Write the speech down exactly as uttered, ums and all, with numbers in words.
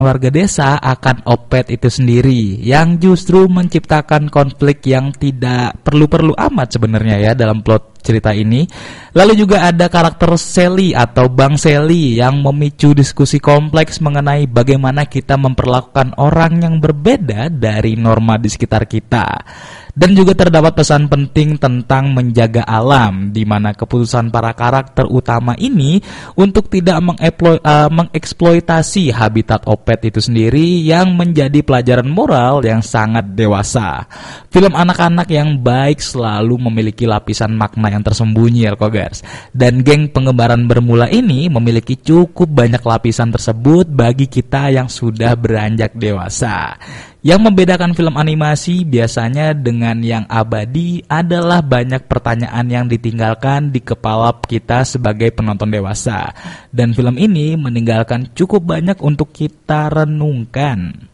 warga desa akan Opet itu sendiri yang justru menciptakan konflik yang tidak perlu-perlu amat sebenarnya ya dalam plot cerita ini. Lalu juga ada karakter Sally atau Bang Sally yang memicu diskusi kompleks mengenai bagaimana kita memperlakukan orang yang berbeda dari norma di sekitar kita. Dan juga terdapat pesan penting tentang menjaga alam, di mana keputusan para karakter utama ini untuk tidak mengeplo- uh, mengeksploitasi habitat Opet itu sendiri yang menjadi pelajaran moral yang sangat dewasa. Film anak-anak yang baik selalu memiliki lapisan makna yang tersembunyi, Elkogers. Dan geng pengembaraan bermula ini memiliki cukup banyak lapisan tersebut bagi kita yang sudah beranjak dewasa. Yang membedakan film animasi biasanya dengan yang abadi adalah banyak pertanyaan yang ditinggalkan di kepala kita sebagai penonton dewasa. Dan film ini meninggalkan cukup banyak untuk kita renungkan.